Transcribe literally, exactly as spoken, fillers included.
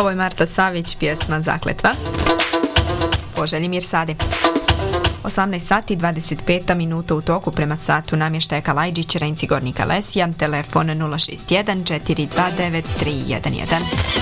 Ovo je Marta Savić, pjesma Zakletva. Poželji Mir Sadi. osamnaest sati dvadeset pet minuta u toku prema satu namještaja Kalajđić, Renci Gornji Kalesijan, telefon nula šest jedan četiri dva devet tri jedan jedan.